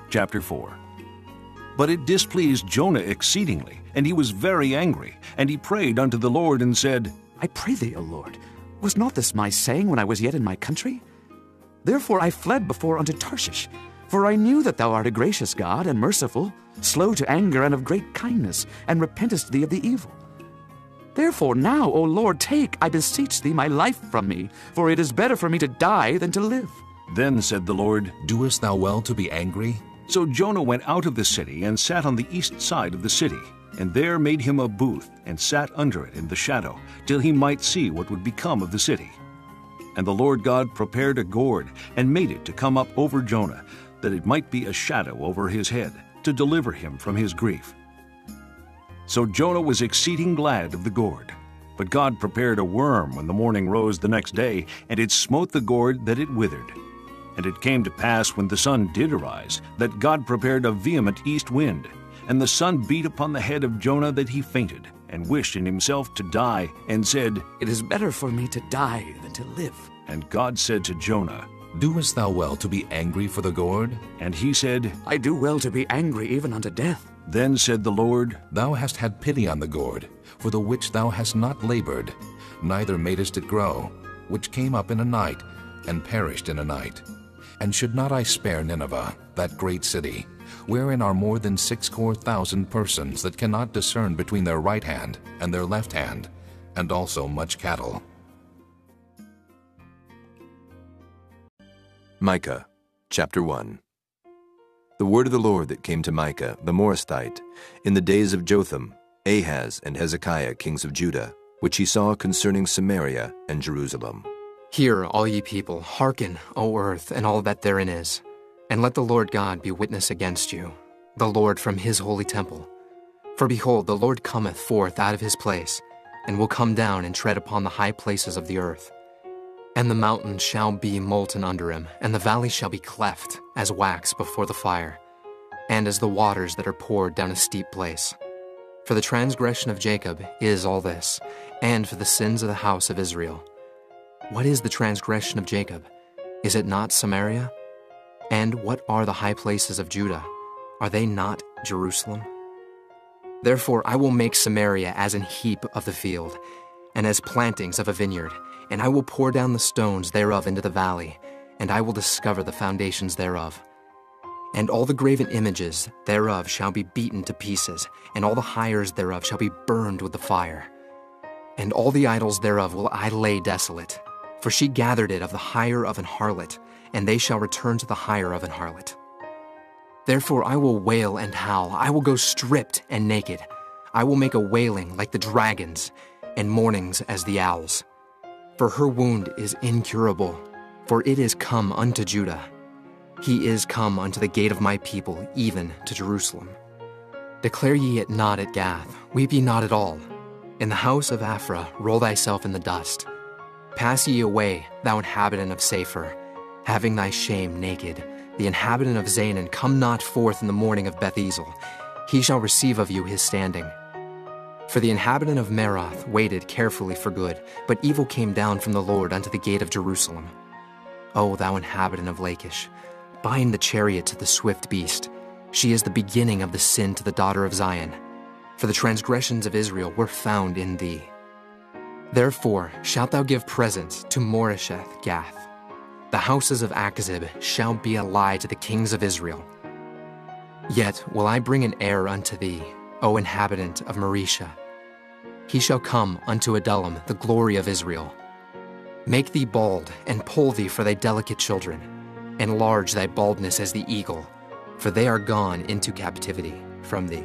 Chapter 4. But it displeased Jonah exceedingly, and he was very angry, and he prayed unto the Lord and said, I pray thee, O Lord, was not this my saying when I was yet in my country? Therefore I fled before unto Tarshish, for I knew that thou art a gracious God and merciful, slow to anger and of great kindness, and repentest thee of the evil. Therefore now, O Lord, take, I beseech thee, my life from me, for it is better for me to die than to live. Then said the Lord, Doest thou well to be angry? So Jonah went out of the city and sat on the east side of the city, and there made him a booth, and sat under it in the shadow, till he might see what would become of the city. And the Lord God prepared a gourd, and made it to come up over Jonah, that it might be a shadow over his head, to deliver him from his grief. So Jonah was exceeding glad of the gourd. But God prepared a worm when the morning rose the next day, and it smote the gourd that it withered. And it came to pass, when the sun did arise, that God prepared a vehement east wind, and the sun beat upon the head of Jonah that he fainted, and wished in himself to die, and said, It is better for me to die than to live. And God said to Jonah, Doest thou well to be angry for the gourd? And he said, I do well to be angry even unto death. Then said the Lord, Thou hast had pity on the gourd, for the which thou hast not labored, neither madest it grow, which came up in a night, and perished in a night. And should not I spare Nineveh, that great city, wherein are more than 60,000 persons that cannot discern between their right hand and their left hand, and also much cattle? Micah, chapter 1. The word of the Lord that came to Micah the Morasthite in the days of Jotham, Ahaz, and Hezekiah, kings of Judah, which he saw concerning Samaria and Jerusalem. Hear, all ye people, hearken, O earth, and all that therein is, and let the Lord God be witness against you, the Lord from his holy temple. For behold, the Lord cometh forth out of his place, and will come down and tread upon the high places of the earth. And the mountains shall be molten under him, and the valleys shall be cleft as wax before the fire, and as the waters that are poured down a steep place. For the transgression of Jacob is all this, and for the sins of the house of Israel. What is the transgression of Jacob? Is it not Samaria? And what are the high places of Judah? Are they not Jerusalem? Therefore I will make Samaria as an heap of the field, and as plantings of a vineyard, and I will pour down the stones thereof into the valley, and I will discover the foundations thereof. And all the graven images thereof shall be beaten to pieces, and all the hires thereof shall be burned with the fire. And all the idols thereof will I lay desolate, for she gathered it of the hire of an harlot, and they shall return to the hire of an harlot. Therefore I will wail and howl, I will go stripped and naked. I will make a wailing like the dragons, and mournings as the owls. For her wound is incurable, for it is come unto Judah. He is come unto the gate of my people, even to Jerusalem. Declare ye it not at Gath, weep ye not at all. In the house of Aphrah roll thyself in the dust. Pass ye away, thou inhabitant of Saphir, having thy shame naked. The inhabitant of Zanan, come not forth in the morning of Beth-ezel. He shall receive of you his standing. For the inhabitant of Meroth waited carefully for good, but evil came down from the Lord unto the gate of Jerusalem. O thou inhabitant of Lachish, bind the chariot to the swift beast. She is the beginning of the sin to the daughter of Zion. For the transgressions of Israel were found in thee. Therefore shalt thou give presents to Moresheth Gath. The houses of Achzib shall be a lie to the kings of Israel. Yet will I bring an heir unto thee, O inhabitant of Maresha. He shall come unto Adullam, the glory of Israel. Make thee bald, and poll thee for thy delicate children. Enlarge thy baldness as the eagle, for they are gone into captivity from thee.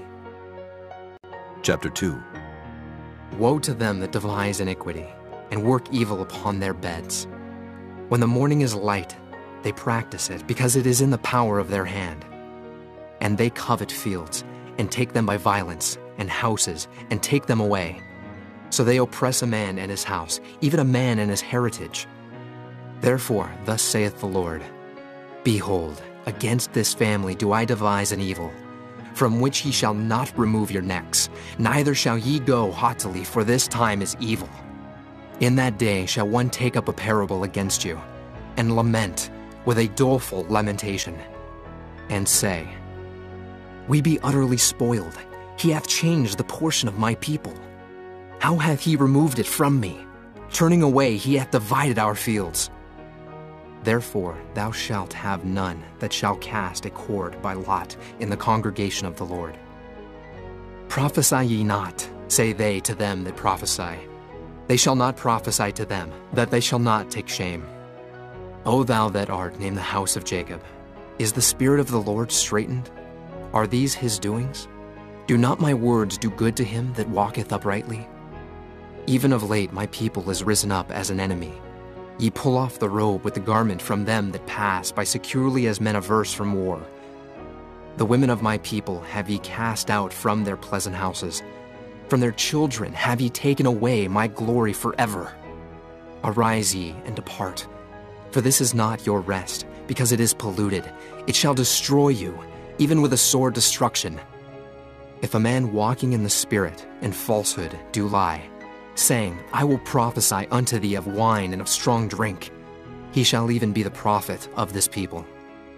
Chapter 2. Woe to them that devise iniquity, and work evil upon their beds. When the morning is light, they practice it, because it is in the power of their hand. And they covet fields, and take them by violence, and houses, and take them away. So they oppress a man and his house, even a man and his heritage. Therefore, thus saith the Lord, Behold, against this family do I devise an evil, from which ye shall not remove your necks, neither shall ye go haughtily, for this time is evil. In that day shall one take up a parable against you, and lament with a doleful lamentation. and say, We be utterly spoiled. He hath changed the portion of my people. How hath he removed it from me? Turning away, he hath divided our fields. Therefore thou shalt have none that shall cast a cord by lot in the congregation of the Lord. Prophesy ye not, say they to them that prophesy. They shall not prophesy to them, that they shall not take shame. O thou that art named the house of Jacob, is the Spirit of the Lord straitened? Are these his doings? Do not my words do good to him that walketh uprightly? Even of late my people is risen up as an enemy. Ye pull off the robe with the garment from them that pass by securely as men averse from war. The women of my people have ye cast out from their pleasant houses. From their children have ye taken away my glory forever. Arise ye and depart, for this is not your rest, because it is polluted. It shall destroy you, even with a sore destruction. If a man walking in the Spirit and falsehood do lie, saying, I will prophesy unto thee of wine and of strong drink, he shall even be the prophet of this people.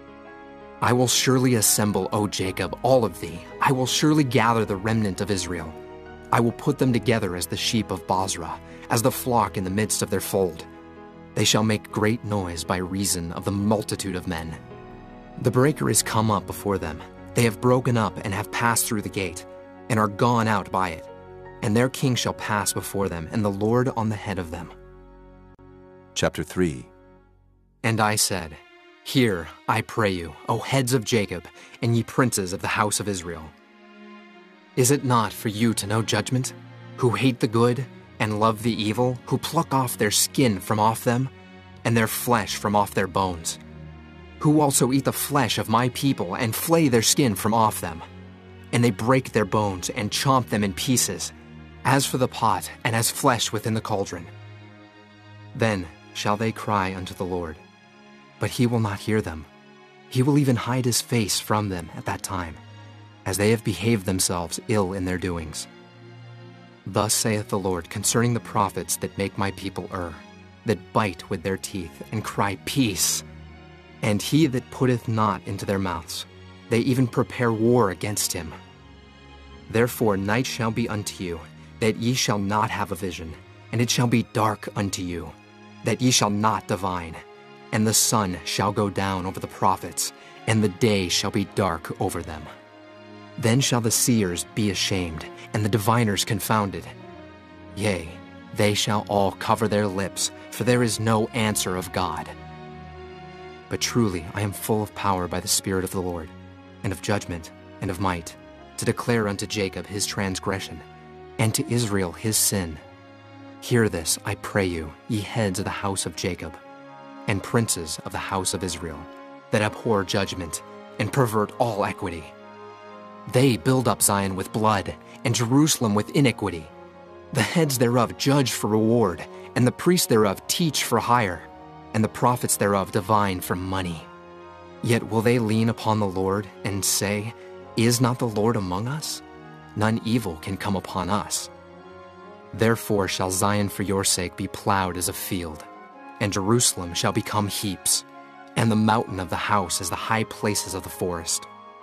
I will surely assemble, O Jacob, all of thee. I will surely gather the remnant of Israel. I will put them together as the sheep of Bozrah, as the flock in the midst of their fold. They shall make great noise by reason of the multitude of men. The breaker is come up before them. They have broken up and have passed through the gate, and are gone out by it. And their king shall pass before them, and the Lord on the head of them. Chapter 3. And I said, Hear, I pray you, O heads of Jacob, and ye princes of the house of Israel. Is it not for you to know judgment, who hate the good and love the evil, who pluck off their skin from off them, and their flesh from off their bones, who also eat the flesh of my people, and flay their skin from off them, and they break their bones, and chomp them in pieces, as for the pot, and as flesh within the cauldron? Then shall they cry unto the Lord, but he will not hear them. He will even hide his face from them at that time, as they have behaved themselves ill in their doings. Thus saith the Lord concerning the prophets that make my people err, that bite with their teeth, and cry, Peace! And he that putteth not into their mouths, they even prepare war against him. Therefore night shall be unto you, that ye shall not have a vision, and it shall be dark unto you, that ye shall not divine. And the sun shall go down over the prophets, and the day shall be dark over them. Then shall the seers be ashamed, and the diviners confounded. Yea, they shall all cover their lips, for there is no answer of God. But truly I am full of power by the Spirit of the Lord, and of judgment, and of might, to declare unto Jacob his transgression, and to Israel his sin. Hear this, I pray you, ye heads of the house of Jacob, and princes of the house of Israel, that abhor judgment, and pervert all equity. They build up Zion with blood, and Jerusalem with iniquity. The heads thereof judge for reward, and the priests thereof teach for hire, and the prophets thereof divine for money. Yet will they lean upon the Lord, and say, Is not the Lord among us? None evil can come upon us. Therefore shall Zion for your sake be plowed as a field, and Jerusalem shall become heaps, and the mountain of the house as the high places of the forest.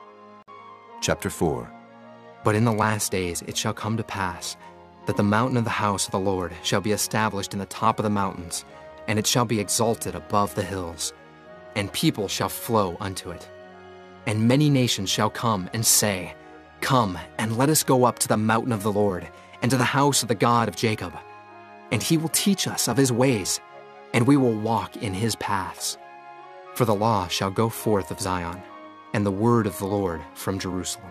Chapter 4. But in the last days it shall come to pass, that the mountain of the house of the Lord shall be established in the top of the mountains, and it shall be exalted above the hills, and people shall flow unto it. And many nations shall come and say, Come, and let us go up to the mountain of the Lord, and to the house of the God of Jacob. And he will teach us of his ways, and we will walk in his paths. For the law shall go forth of Zion, and the word of the Lord from Jerusalem.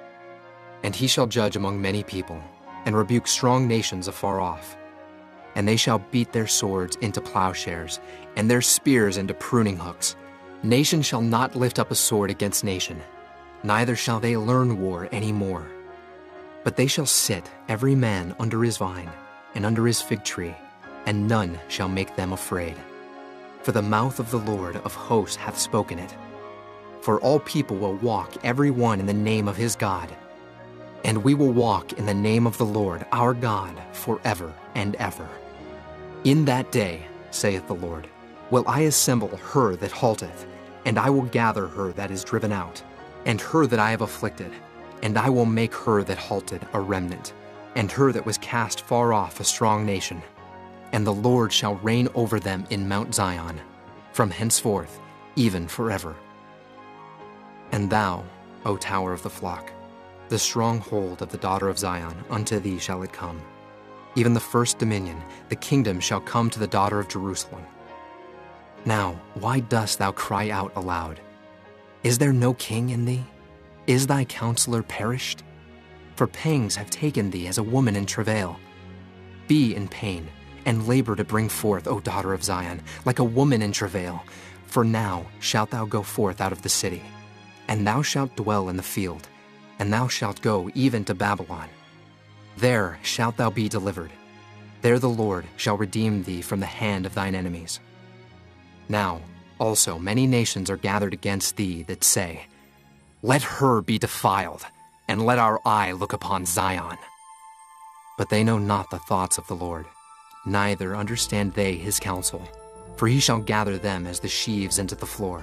And he shall judge among many people, and rebuke strong nations afar off. And they shall beat their swords into plowshares, and their spears into pruning hooks. Nation shall not lift up a sword against nation, neither shall they learn war any more. But they shall sit every man under his vine, and under his fig tree, and none shall make them afraid. For the mouth of the Lord of hosts hath spoken it. For all people will walk every one in the name of his God. And we will walk in the name of the Lord our God forever and ever. In that day, saith the Lord, will I assemble her that halteth, and I will gather her that is driven out, and her that I have afflicted, and I will make her that halted a remnant, and her that was cast far off a strong nation. And the Lord shall reign over them in Mount Zion, from henceforth, even forever. And thou, O tower of the flock, the stronghold of the daughter of Zion, unto thee shall it come. Even the first dominion, the kingdom shall come to the daughter of Jerusalem. Now, why dost thou cry out aloud? Is there no king in thee? Is thy counselor perished? For pangs have taken thee as a woman in travail. Be in pain, and labor to bring forth, O daughter of Zion, like a woman in travail. For now shalt thou go forth out of the city, and thou shalt dwell in the field, and thou shalt go even to Babylon. There shalt thou be delivered. There the Lord shall redeem thee from the hand of thine enemies. Now also many nations are gathered against thee that say, Let her be defiled, and let our eye look upon Zion. But they know not the thoughts of the Lord, neither understand they his counsel, for he shall gather them as the sheaves into the floor.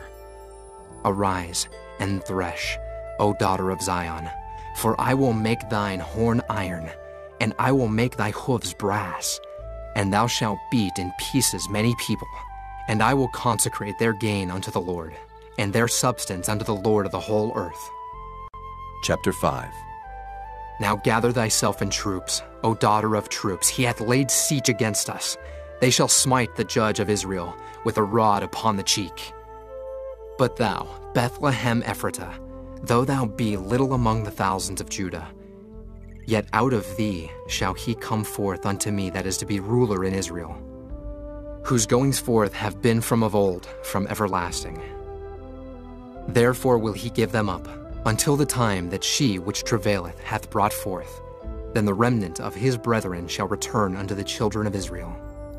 Arise and thresh, O daughter of Zion, for I will make thine horn iron, and I will make thy hoofs brass, and thou shalt beat in pieces many people, and I will consecrate their gain unto the Lord, and their substance unto the Lord of the whole earth. Chapter 5. Now gather thyself in troops, O daughter of troops. He hath laid siege against us. They shall smite the judge of Israel with a rod upon the cheek. But thou, Bethlehem Ephratah, though thou be little among the thousands of Judah, yet out of thee shall he come forth unto me that is to be ruler in Israel, whose goings forth have been from of old, from everlasting. Therefore will he give them up, until the time that she which travaileth hath brought forth. Then the remnant of his brethren shall return unto the children of Israel.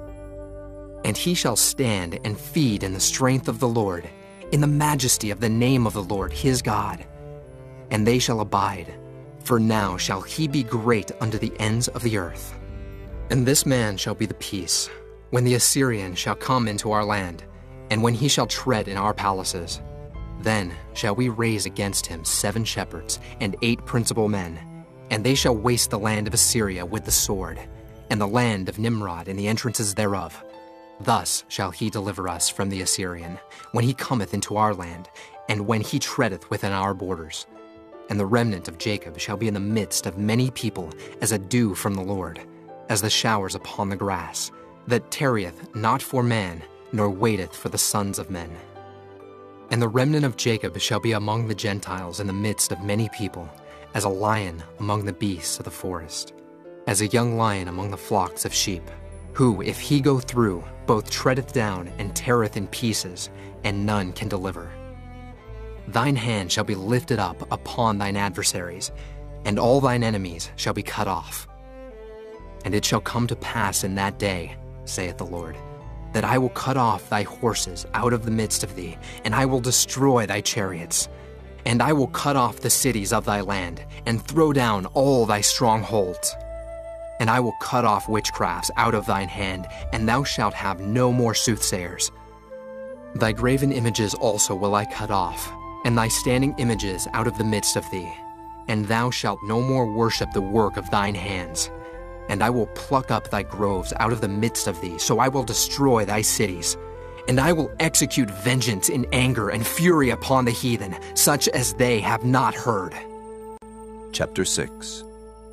And he shall stand and feed in the strength of the Lord, in the majesty of the name of the Lord his God. And they shall abide, for now shall he be great unto the ends of the earth. And this man shall be the peace, when the Assyrian shall come into our land, and when he shall tread in our palaces. Then shall we raise against him 7 shepherds and 8 principal men, and they shall waste the land of Assyria with the sword, and the land of Nimrod and the entrances thereof. Thus shall he deliver us from the Assyrian, when he cometh into our land, and when he treadeth within our borders. And the remnant of Jacob shall be in the midst of many people, as a dew from the Lord, as the showers upon the grass, that tarrieth not for man, nor waiteth for the sons of men. And the remnant of Jacob shall be among the Gentiles in the midst of many people, as a lion among the beasts of the forest, as a young lion among the flocks of sheep, who, if he go through, both treadeth down and teareth in pieces, and none can deliver. Thine hand shall be lifted up upon thine adversaries, and all thine enemies shall be cut off. And it shall come to pass in that day, saith the Lord, that I will cut off thy horses out of the midst of thee, and I will destroy thy chariots. And I will cut off the cities of thy land, and throw down all thy strongholds. And I will cut off witchcrafts out of thine hand, and thou shalt have no more soothsayers. Thy graven images also will I cut off, and thy standing images out of the midst of thee. And thou shalt no more worship the work of thine hands. And I will pluck up thy groves out of the midst of thee, so I will destroy thy cities. And I will execute vengeance in anger and fury upon the heathen, such as they have not heard. Chapter 6.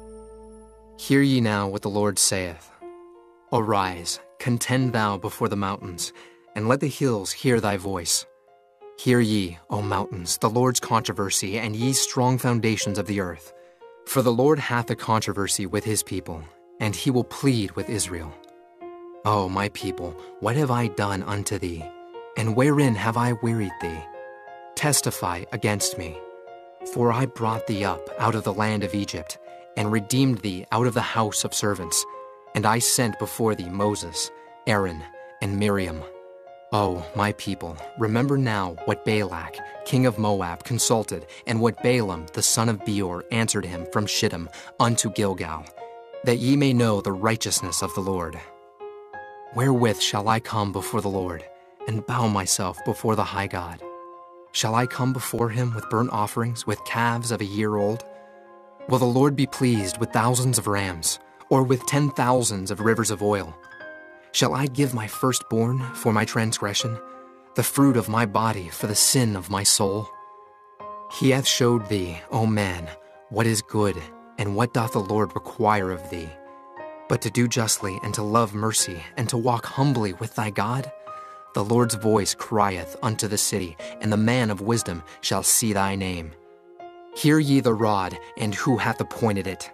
Hear ye now what the Lord saith. Arise, contend thou before the mountains, and let the hills hear thy voice. Hear ye, O mountains, the Lord's controversy, and ye strong foundations of the earth. For the Lord hath a controversy with his people, and he will plead with Israel. O my people, what have I done unto thee? And wherein have I wearied thee? Testify against me. For I brought thee up out of the land of Egypt, and redeemed thee out of the house of servants. And I sent before thee Moses, Aaron, and Miriam. O my people, remember now what Balak, king of Moab, consulted, and what Balaam, the son of Beor, answered him from Shittim unto Gilgal, that ye may know the righteousness of the Lord. Wherewith shall I come before the Lord, and bow myself before the high God? Shall I come before him with burnt offerings, with calves of a year old? Will the Lord be pleased with thousands of rams, or with 10,000s of rivers of oil? Shall I give my firstborn for my transgression, the fruit of my body for the sin of my soul? He hath showed thee, O man, what is good, and what doth the Lord require of thee, but to do justly, and to love mercy, and to walk humbly with thy God? The Lord's voice crieth unto the city, and the man of wisdom shall see thy name. Hear ye the rod, and who hath appointed it?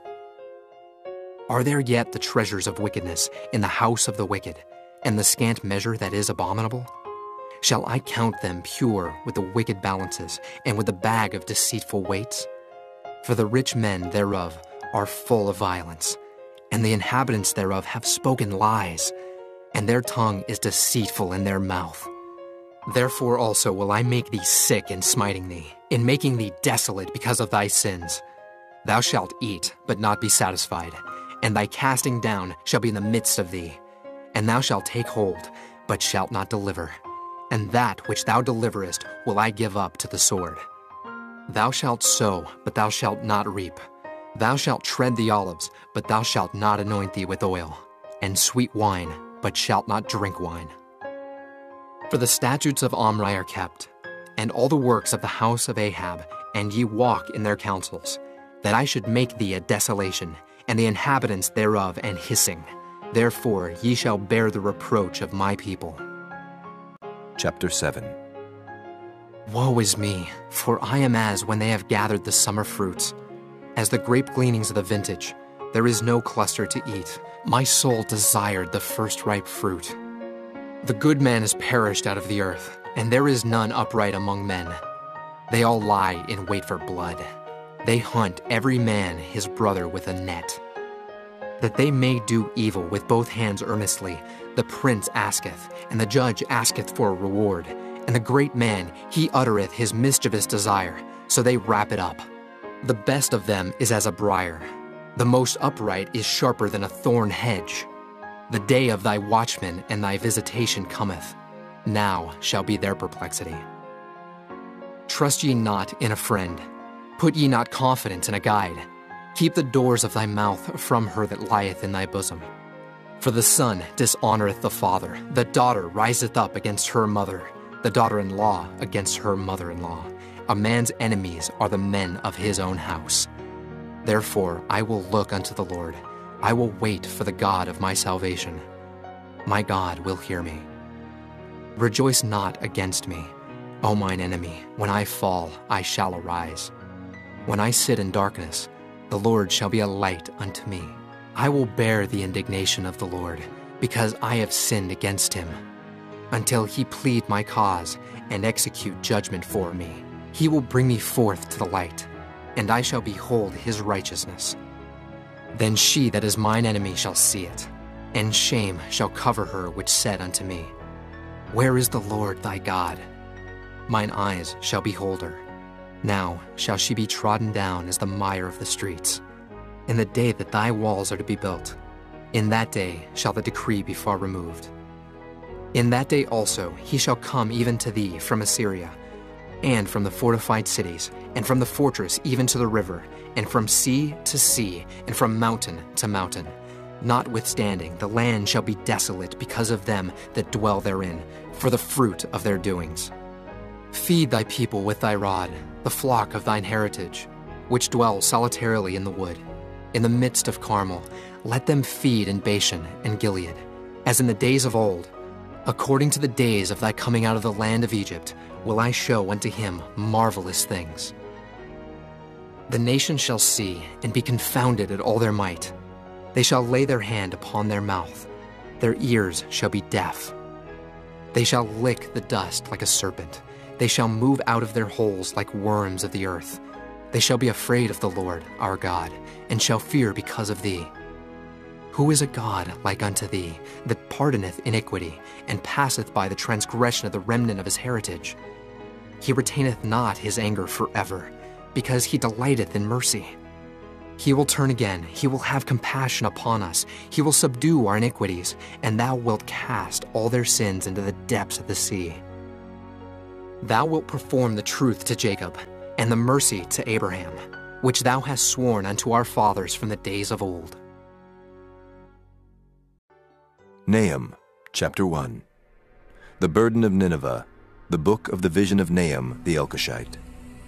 Are there yet the treasures of wickedness in the house of the wicked, and the scant measure that is abominable? Shall I count them pure with the wicked balances, and with the bag of deceitful weights? For the rich men thereof are full of violence, and the inhabitants thereof have spoken lies, and their tongue is deceitful in their mouth. Therefore also will I make thee sick in smiting thee, in making thee desolate because of thy sins. Thou shalt eat, but not be satisfied, and thy casting down shall be in the midst of thee. And thou shalt take hold, but shalt not deliver. And that which thou deliverest will I give up to the sword. Thou shalt sow, but thou shalt not reap. Thou shalt tread the olives, but thou shalt not anoint thee with oil, and sweet wine, but shalt not drink wine. For the statutes of Omri are kept, and all the works of the house of Ahab, and ye walk in their counsels, that I should make thee a desolation, and the inhabitants thereof an hissing. Therefore ye shall bear the reproach of my people. Chapter 7. Woe is me, for I am as when they have gathered the summer fruits. As the grape gleanings of the vintage, there is no cluster to eat. My soul desired the first ripe fruit. The good man is perished out of the earth, and there is none upright among men. They all lie in wait for blood. They hunt every man his brother with a net. That they may do evil with both hands earnestly, the prince asketh, and the judge asketh for a reward, and the great man, he uttereth his mischievous desire, so they wrap it up. The best of them is as a briar. The most upright is sharper than a thorn hedge. The day of thy watchman and thy visitation cometh. Now shall be their perplexity. Trust ye not in a friend. Put ye not confidence in a guide. Keep the doors of thy mouth from her that lieth in thy bosom. For the son dishonoureth the father, the daughter riseth up against her mother, the daughter-in-law against her mother-in-law. A man's enemies are the men of his own house. Therefore I will look unto the Lord. I will wait for the God of my salvation. My God will hear me. Rejoice not against me, O mine enemy. When I fall, I shall arise. When I sit in darkness, the Lord shall be a light unto me. I will bear the indignation of the Lord, because I have sinned against him. Until he plead my cause and execute judgment for me, he will bring me forth to the light, and I shall behold his righteousness. Then she that is mine enemy shall see it, and shame shall cover her which said unto me, Where is the Lord thy God? Mine eyes shall behold her. Now shall she be trodden down as the mire of the streets. In the day that thy walls are to be built, in that day shall the decree be far removed. In that day also he shall come even to thee from Assyria, and from the fortified cities, and from the fortress even to the river, and from sea to sea, and from mountain to mountain. Notwithstanding, the land shall be desolate because of them that dwell therein, for the fruit of their doings. Feed thy people with thy rod, the flock of thine heritage, which dwell solitarily in the wood. In the midst of Carmel, let them feed in Bashan and Gilead, as in the days of old. According to the days of thy coming out of the land of Egypt, will I show unto him marvelous things. The nations shall see and be confounded at all their might. They shall lay their hand upon their mouth. Their ears shall be deaf. They shall lick the dust like a serpent. They shall move out of their holes like worms of the earth. They shall be afraid of the Lord our God, and shall fear because of thee. Who is a God like unto thee, that pardoneth iniquity, and passeth by the transgression of the remnant of his heritage? He retaineth not his anger forever, because he delighteth in mercy. He will turn again, he will have compassion upon us, he will subdue our iniquities, and thou wilt cast all their sins into the depths of the sea. thou wilt perform the truth to Jacob, and the mercy to Abraham, which thou hast sworn unto our fathers from the days of old. Nahum, chapter 1. The burden of Nineveh, the book of the vision of Nahum the Elkoshite.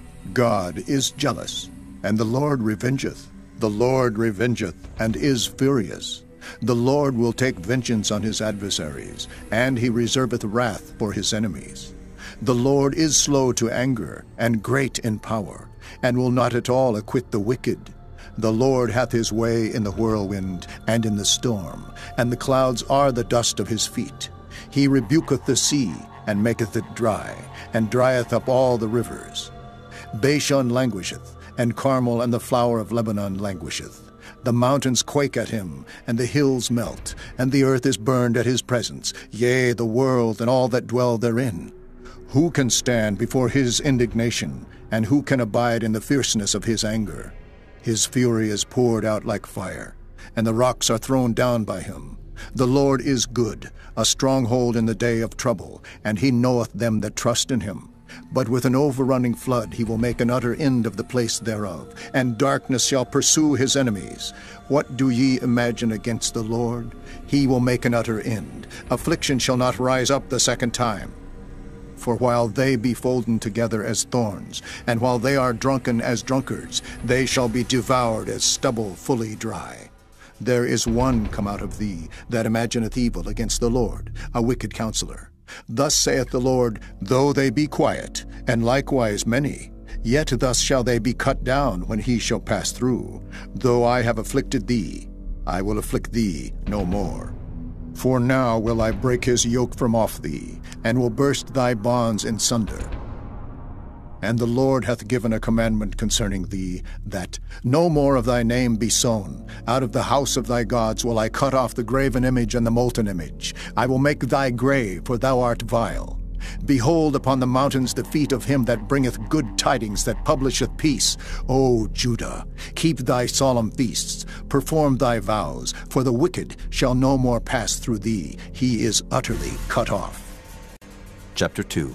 God is jealous, and the Lord revengeth. The Lord revengeth, and is furious. The Lord will take vengeance on his adversaries, and he reserveth wrath for his enemies. The Lord is slow to anger, and great in power, and will not at all acquit the wicked. The Lord hath his way in the whirlwind and in the storm, and the clouds are the dust of his feet. He rebuketh the sea, and maketh it dry, and drieth up all the rivers. Bashan languisheth, and Carmel and the flower of Lebanon languisheth. The mountains quake at him, and the hills melt, and the earth is burned at his presence, yea, the world and all that dwell therein. Who can stand before his indignation, and who can abide in the fierceness of his anger? His fury is poured out like fire, and the rocks are thrown down by him. The Lord is good, a stronghold in the day of trouble, and he knoweth them that trust in him. But with an overrunning flood he will make an utter end of the place thereof, and darkness shall pursue his enemies. What do ye imagine against the Lord? He will make an utter end. Affliction shall not rise up the second time. For while they be folden together as thorns, and while they are drunken as drunkards, they shall be devoured as stubble fully dry. There is one come out of thee that imagineth evil against the Lord, a wicked counselor. Thus saith the Lord, though they be quiet, and likewise many, yet thus shall they be cut down when he shall pass through. Though I have afflicted thee, I will afflict thee no more. For now will I break his yoke from off thee, and will burst thy bonds in sunder. And the Lord hath given a commandment concerning thee, that no more of thy name be sown. Out of the house of thy gods will I cut off the graven image and the molten image. I will make thy grave, for thou art vile. Behold upon the mountains the feet of him that bringeth good tidings, that publisheth peace. O Judah, keep thy solemn feasts, perform thy vows, for the wicked shall no more pass through thee. He is utterly cut off. Chapter 2.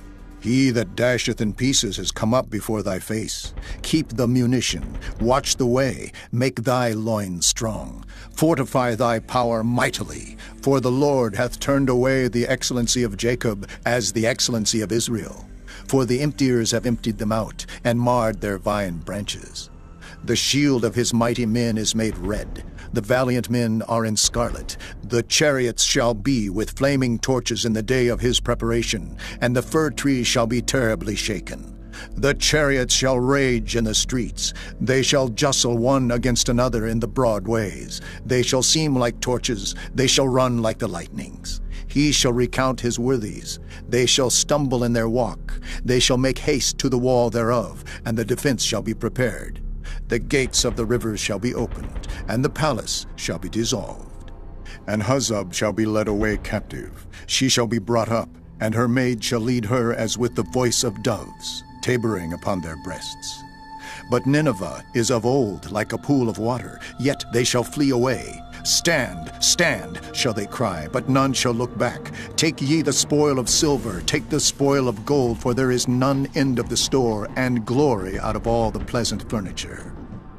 He that dasheth in pieces is come up before thy face. Keep the munition, watch the way, make thy loins strong. Fortify thy power mightily, for the Lord hath turned away the excellency of Jacob as the excellency of Israel. For the emptiers have emptied them out, and marred their vine branches. The shield of his mighty men is made red. The valiant men are in scarlet. The chariots shall be with flaming torches in the day of his preparation, and the fir trees shall be terribly shaken. The chariots shall rage in the streets. They shall justle one against another in the broad ways. They shall seem like torches. They shall run like the lightnings. He shall recount his worthies. They shall stumble in their walk. They shall make haste to the wall thereof, and the defense shall be prepared. The gates of the rivers shall be opened, and the palace shall be dissolved. And Huzzab shall be led away captive. She shall be brought up, and her maid shall lead her as with the voice of doves, tabering upon their breasts. But Nineveh is of old like a pool of water, yet they shall flee away. Stand, stand, shall they cry, but none shall look back. Take ye the spoil of silver, take the spoil of gold, for there is none end of the store, and glory out of all the pleasant furniture.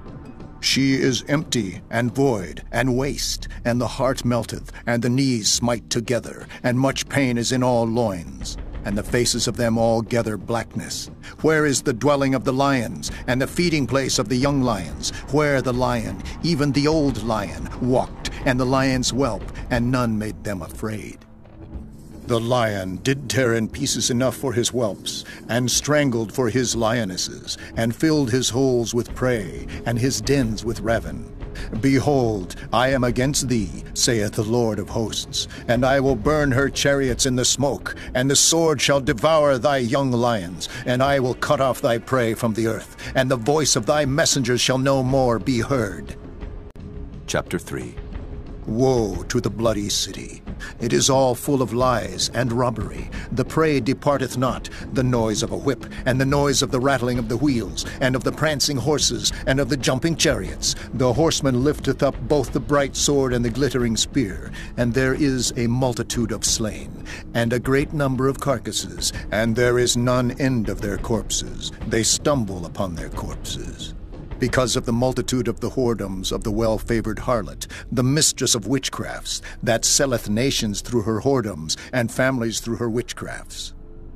She is empty, and void, and waste, and the heart melteth, and the knees smite together, and much pain is in all loins. And the faces of them all gather blackness. Where is the dwelling of the lions, and the feeding place of the young lions? Where the lion, even the old lion, walked, and the lion's whelp, and none made them afraid? The lion did tear in pieces enough for his whelps, and strangled for his lionesses, and filled his holes with prey, and his dens with ravin. Behold, I am against thee, saith the Lord of hosts, and I will burn her chariots in the smoke, and the sword shall devour thy young lions, and I will cut off thy prey from the earth, and the voice of thy messengers shall no more be heard. Chapter 3. Woe to the bloody city, It is all full of lies and robbery. The prey departeth not, the noise of a whip, and the noise of the rattling of the wheels, and of the prancing horses, and of the jumping chariots. The horseman lifteth up both the bright sword and the glittering spear, and there is a multitude of slain, and a great number of carcasses, and there is none end of their corpses. They stumble upon their corpses. Because of the multitude of the whoredoms of the well-favored harlot, the mistress of witchcrafts, that selleth nations through her whoredoms, and families through her witchcrafts.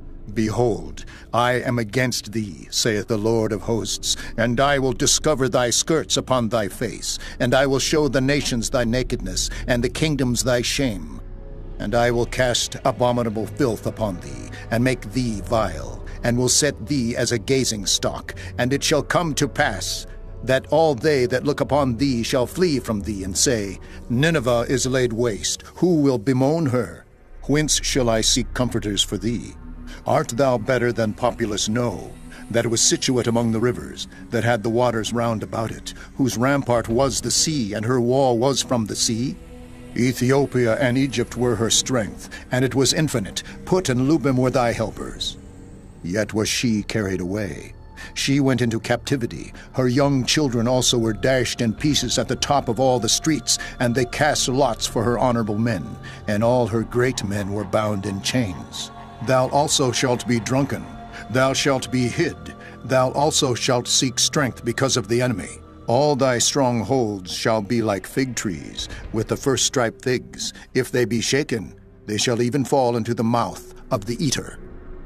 Behold, I am against thee, saith the Lord of hosts, and I will discover thy skirts upon thy face, and I will show the nations thy nakedness, and the kingdoms thy shame. And I will cast abominable filth upon thee, and make thee vile, and will set thee as a gazing stock. And it shall come to pass that all they that look upon thee shall flee from thee, and say, Nineveh is laid waste, who will bemoan her? Whence shall I seek comforters for thee? Art thou better than Populus? No, that was situate among the rivers, that had the waters round about it, whose rampart was the sea, and her wall was from the sea? Ethiopia and Egypt were her strength, and it was infinite. Put and Lubim were thy helpers. Yet was she carried away. She went into captivity. Her young children also were dashed in pieces at the top of all the streets, and they cast lots for her honorable men, and all her great men were bound in chains. Thou also shalt be drunken, thou shalt be hid, thou also shalt seek strength because of the enemy. All thy strongholds shall be like fig trees, with the first striped figs. If they be shaken, they shall even fall into the mouth of the eater.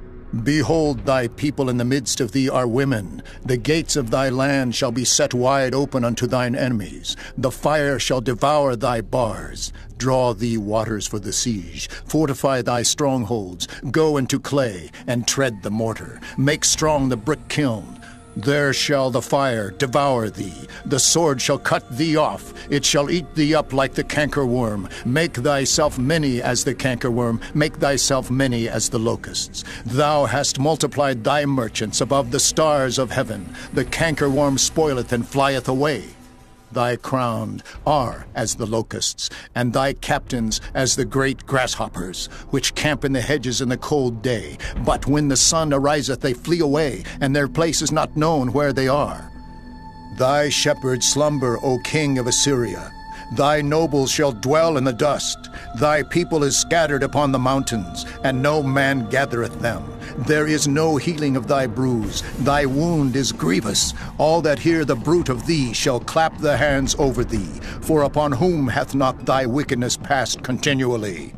Behold, thy people in the midst of thee are women. The gates of thy land shall be set wide open unto thine enemies. The fire shall devour thy bars. Draw thee waters for the siege. Fortify thy strongholds. Go into clay, and tread the mortar. Make strong the brick kiln. There shall the fire devour thee. The sword shall cut thee off. It shall eat thee up like the cankerworm. Make thyself many as the cankerworm. Make thyself many as the locusts. Thou hast multiplied thy merchants above the stars of heaven. The cankerworm spoileth and flieth away. Thy crowned are as the locusts, and thy captains as the great grasshoppers, which camp in the hedges in the cold day. But when the sun ariseth, they flee away, and their place is not known where they are. Thy shepherds slumber, O king of Assyria. Thy nobles shall dwell in the dust. Thy people is scattered upon the mountains, and no man gathereth them. There is no healing of thy bruise. Thy wound is grievous. All that hear the bruit of thee shall clap the hands over thee. For upon whom hath not thy wickedness passed continually?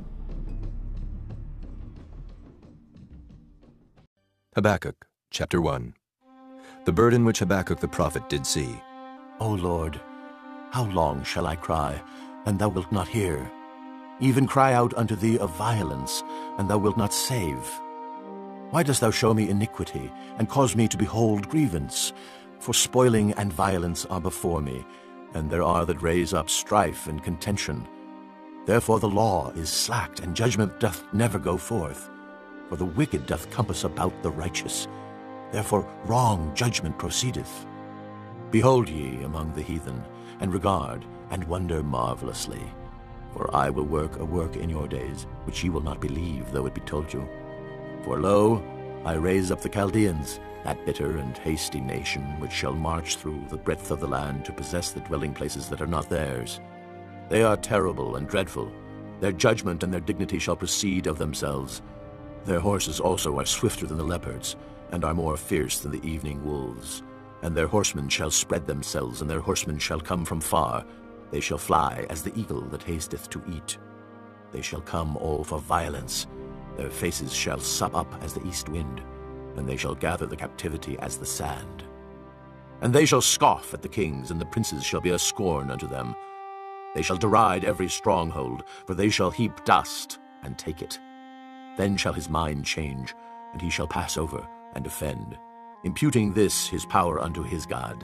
Habakkuk, chapter 1. The burden which Habakkuk the prophet did see. O Lord, how long shall I cry, and thou wilt not hear? Even cry out unto thee of violence, and thou wilt not save. Why dost thou show me iniquity, and cause me to behold grievance? For spoiling and violence are before me, and there are that raise up strife and contention. Therefore the law is slacked, and judgment doth never go forth. For the wicked doth compass about the righteous. Therefore wrong judgment proceedeth. Behold ye among the heathen, and regard, and wonder marvelously. For I will work a work in your days, which ye will not believe, though it be told you. For lo, I raise up the Chaldeans, that bitter and hasty nation, which shall march through the breadth of the land to possess the dwelling places that are not theirs. They are terrible and dreadful. Their judgment and their dignity shall proceed of themselves. Their horses also are swifter than the leopards, and are more fierce than the evening wolves. And their horsemen shall spread themselves, and their horsemen shall come from far. They shall fly as the eagle that hasteth to eat. They shall come all for violence. Their faces shall sup up as the east wind, and they shall gather the captivity as the sand. And they shall scoff at the kings, and the princes shall be a scorn unto them. They shall deride every stronghold, for they shall heap dust and take it. Then shall his mind change, and he shall pass over and offend, imputing this his power unto his God.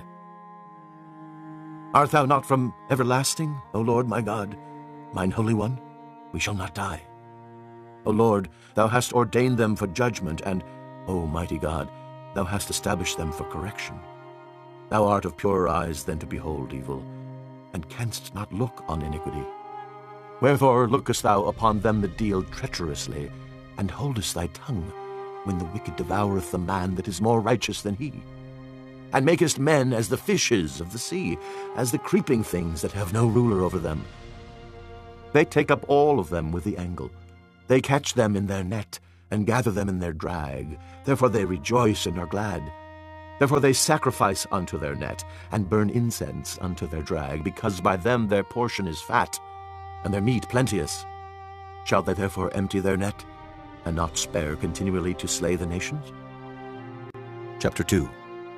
Art thou not from everlasting, O Lord my God, mine Holy One? We shall not die. O Lord, thou hast ordained them for judgment, and, O mighty God, thou hast established them for correction. Thou art of purer eyes than to behold evil, and canst not look on iniquity. Wherefore lookest thou upon them that deal treacherously, and holdest thy tongue, when the wicked devoureth the man that is more righteous than he? And makest men as the fishes of the sea, as the creeping things that have no ruler over them. They take up all of them with the angle. They catch them in their net, and gather them in their drag. Therefore they rejoice and are glad. Therefore they sacrifice unto their net, and burn incense unto their drag, because by them their portion is fat, and their meat plenteous. Shall they therefore empty their net, and not spare continually to slay the nations? Chapter 2.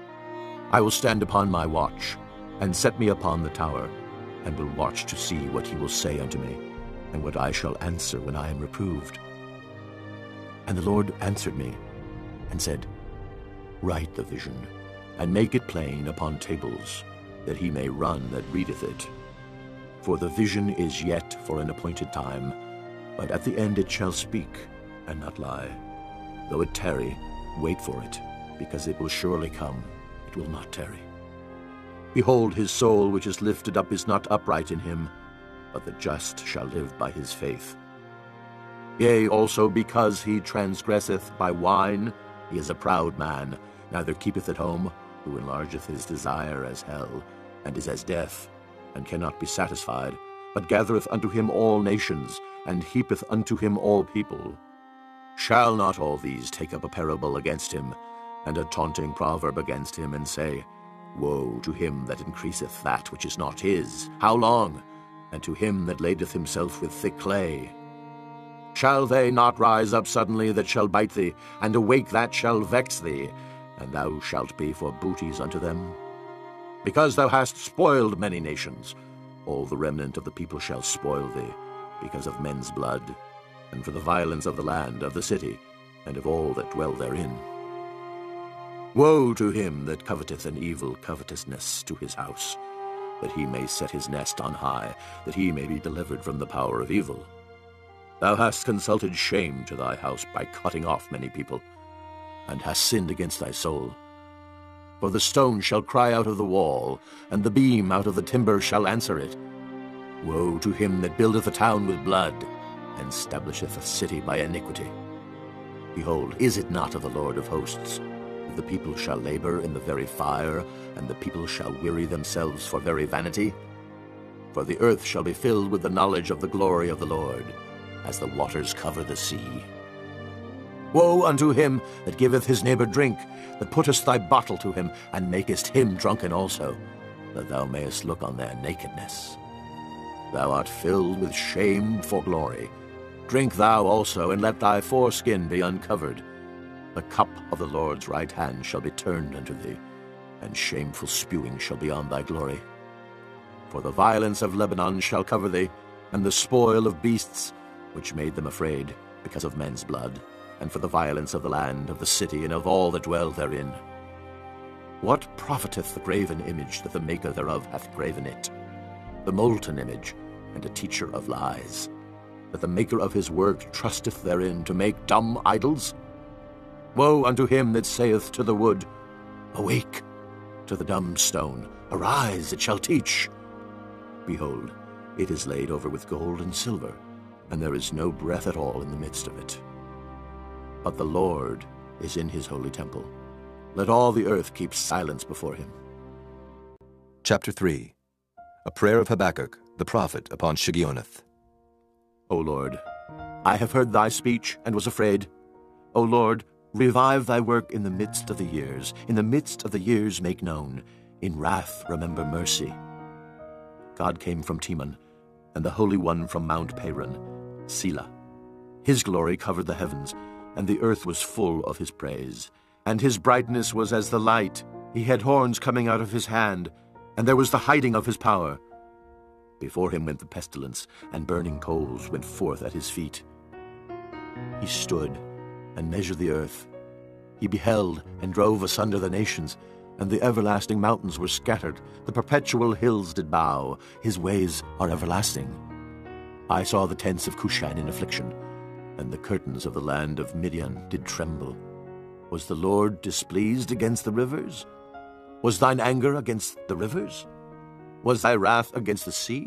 I will stand upon my watch, and set me upon the tower, and will watch to see what he will say unto me, and what I shall answer when I am reproved. And the Lord answered me, and said, Write the vision, and make it plain upon tables, that he may run that readeth it. For the vision is yet for an appointed time, but at the end it shall speak, and not lie. Though it tarry, wait for it, because it will surely come, it will not tarry. Behold, his soul which is lifted up is not upright in him, but the just shall live by his faith. Yea, also because he transgresseth by wine, he is a proud man, neither keepeth at home, who enlargeth his desire as hell, and is as death, and cannot be satisfied, but gathereth unto him all nations, and heapeth unto him all people. Shall not all these take up a parable against him, and a taunting proverb against him, and say, Woe to him that increaseth that which is not his! How long? And to him that ladeth himself with thick clay. Shall they not rise up suddenly that shall bite thee, and awake that shall vex thee, and thou shalt be for booties unto them? Because thou hast spoiled many nations, all the remnant of the people shall spoil thee, because of men's blood, and for the violence of the land, of the city, and of all that dwell therein. Woe to him that coveteth an evil covetousness to his house, that he may set his nest on high, that he may be delivered from the power of evil. Thou hast consulted shame to thy house by cutting off many people, and hast sinned against thy soul. For the stone shall cry out of the wall, and the beam out of the timber shall answer it. Woe to him that buildeth a town with blood, and establisheth a city by iniquity. Behold, is it not of the Lord of hosts? The people shall labor in the very fire, and the people shall weary themselves for very vanity. For the earth shall be filled with the knowledge of the glory of the Lord, as the waters cover the sea. Woe unto him that giveth his neighbor drink, that puttest thy bottle to him, and makest him drunken also, that thou mayest look on their nakedness. Thou art filled with shame for glory. Drink thou also, and let thy foreskin be uncovered. The cup of the Lord's right hand shall be turned unto thee, and shameful spewing shall be on thy glory. For the violence of Lebanon shall cover thee, and the spoil of beasts, which made them afraid, because of men's blood, and for the violence of the land, of the city, and of all that dwell therein. What profiteth the graven image that the maker thereof hath graven it? The molten image, and a teacher of lies, that the maker of his work trusteth therein to make dumb idols? Woe unto him that saith to the wood, Awake! To the dumb stone, Arise, it shall teach. Behold, it is laid over with gold and silver, and there is no breath at all in the midst of it. But the Lord is in his holy temple. Let all the earth keep silence before him. Chapter 3. A prayer of Habakkuk, the prophet, upon Shigionoth. O Lord, I have heard thy speech, and was afraid. O Lord, revive thy work in the midst of the years. In the midst of the years make known. In wrath remember mercy. God came from Teman, and the Holy One from Mount Paran, Selah. His glory covered the heavens, and the earth was full of his praise. And his brightness was as the light. He had horns coming out of his hand, and there was the hiding of his power. Before him went the pestilence, and burning coals went forth at his feet. He stood and measured the earth. He beheld and drove asunder the nations, and the everlasting mountains were scattered. The perpetual hills did bow. His ways are everlasting. I saw the tents of Cushan in affliction, and the curtains of the land of Midian did tremble. Was the Lord displeased against the rivers? Was thine anger against the rivers? Was thy wrath against the sea?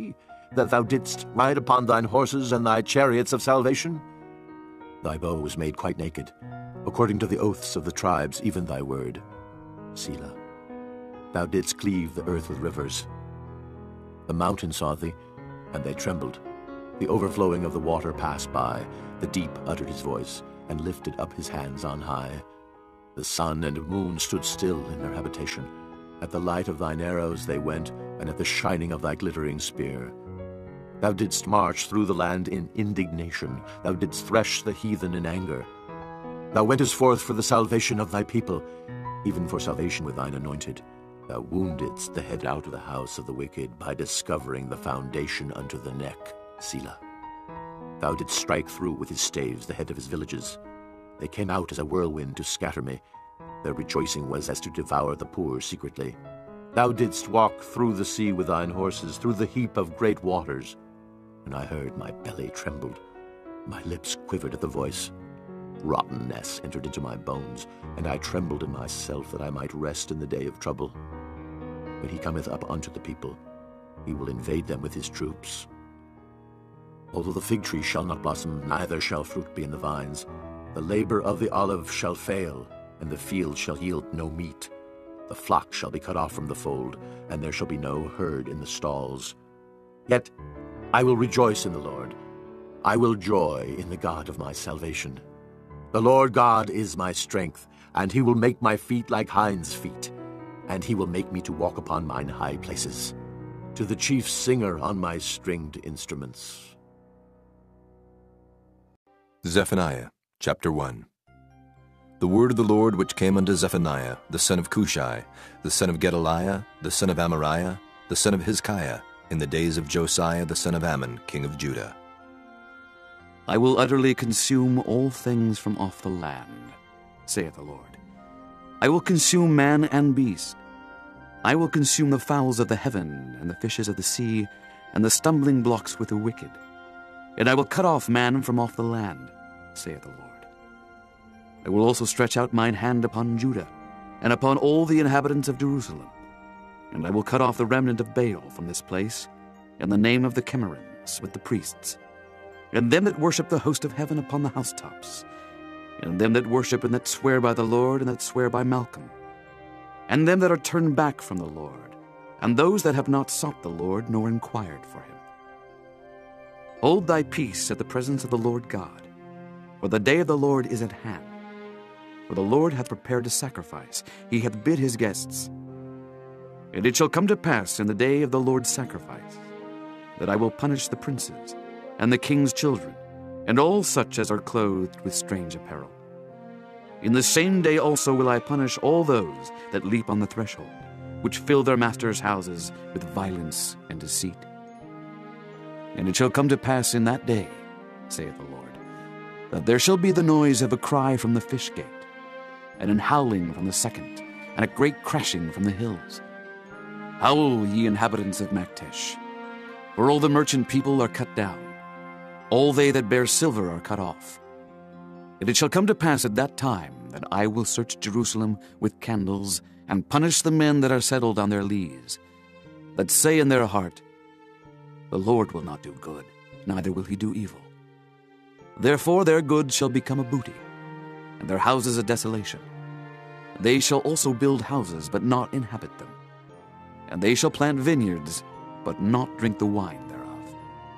that thou didst ride upon thine horses and thy chariots of salvation? Thy bow was made quite naked, according to the oaths of the tribes, even thy word. Selah. Thou didst cleave the earth with rivers. The mountains saw thee, and they trembled. The overflowing of the water passed by. The deep uttered his voice, and lifted up his hands on high. The sun and moon stood still in their habitation. At the light of thine arrows they went, and at the shining of thy glittering spear. Thou didst march through the land in indignation. Thou didst thresh the heathen in anger. Thou wentest forth for the salvation of thy people, even for salvation with thine anointed. Thou woundedst the head out of the house of the wicked by discovering the foundation unto the neck. Selah. Thou didst strike through with his staves the head of his villages. They came out as a whirlwind to scatter me. Their rejoicing was as to devour the poor secretly. Thou didst walk through the sea with thine horses, through the heap of great waters. And I heard my belly trembled. My lips quivered at the voice. Rottenness entered into my bones, and I trembled in myself that I might rest in the day of trouble. When he cometh up unto the people, he will invade them with his troops. Although the fig tree shall not blossom, neither shall fruit be in the vines, the labor of the olive shall fail, and the field shall yield no meat. The flock shall be cut off from the fold, and there shall be no herd in the stalls. Yet I will rejoice in the Lord. I will joy in the God of my salvation. The Lord God is my strength, and he will make my feet like hinds' feet, and he will make me to walk upon mine high places, to the chief singer on my stringed instruments. Zephaniah, chapter 1. The word of the Lord which came unto Zephaniah, the son of Cushai, the son of Gedaliah, the son of Amariah, the son of Hezekiah, in the days of Josiah the son of Ammon, king of Judah. I will utterly consume all things from off the land, saith the Lord. I will consume man and beast. I will consume the fowls of the heaven, and the fishes of the sea, and the stumbling blocks with the wicked. And I will cut off man from off the land, saith the Lord. I will also stretch out mine hand upon Judah, and upon all the inhabitants of Jerusalem. And I will cut off the remnant of Baal from this place, and the name of the Chemarims with the priests, and them that worship the host of heaven upon the housetops, and them that worship and that swear by the Lord and that swear by Malcham, and them that are turned back from the Lord, and those that have not sought the Lord nor inquired for him. Hold thy peace at the presence of the Lord God, for the day of the Lord is at hand. For the Lord hath prepared a sacrifice, he hath bid his guests. And it shall come to pass in the day of the Lord's sacrifice, that I will punish the princes, and the king's children, and all such as are clothed with strange apparel. In the same day also will I punish all those that leap on the threshold, which fill their masters' houses with violence and deceit. And it shall come to pass in that day, saith the Lord, that there shall be the noise of a cry from the fish gate, and an howling from the second, and a great crashing from the hills. Howl, ye inhabitants of Maktesh, for all the merchant people are cut down. All they that bear silver are cut off. And it shall come to pass at that time that I will search Jerusalem with candles, and punish the men that are settled on their lees, that say in their heart, the Lord will not do good, neither will he do evil. Therefore their goods shall become a booty, and their houses a desolation. They shall also build houses, but not inhabit them. And they shall plant vineyards, but not drink the wine thereof.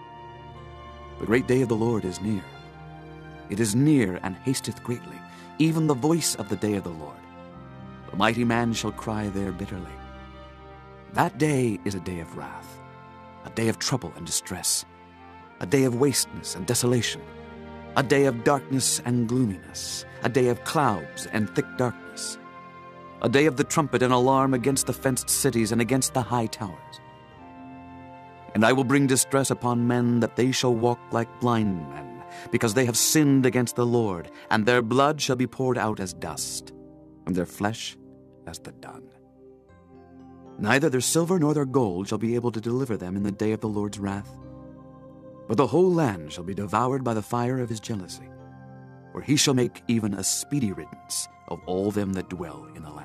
The great day of the Lord is near. It is near and hasteth greatly, even the voice of the day of the Lord. The mighty man shall cry there bitterly. That day is a day of wrath, a day of trouble and distress, a day of wasteness and desolation, a day of darkness and gloominess, a day of clouds and thick darkness, a day of the trumpet and alarm against the fenced cities and against the high towers. And I will bring distress upon men, that they shall walk like blind men, because they have sinned against the Lord, and their blood shall be poured out as dust, and their flesh as the dung. Neither their silver nor their gold shall be able to deliver them in the day of the Lord's wrath. But the whole land shall be devoured by the fire of his jealousy, where he shall make even a speedy riddance of all them that dwell in the land.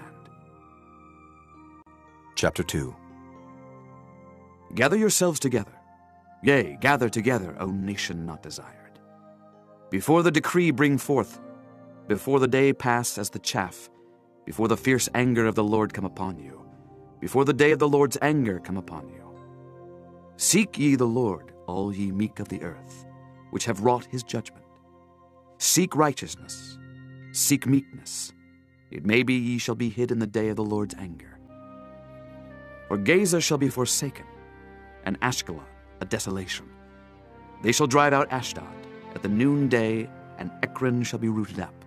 Chapter 2. Gather yourselves together, Yea, gather together, O nation not desired. Before the decree bring forth, before the day pass as the chaff, before the fierce anger of the Lord come upon you, before the day of the Lord's anger come upon you. Seek ye the Lord, all ye meek of the earth, which have wrought his judgment. Seek righteousness, seek meekness. It may be ye shall be hid in the day of the Lord's anger. For Gaza shall be forsaken, and Ashkelon a desolation. They shall drive out Ashdod at the noonday, and Ekron shall be rooted up.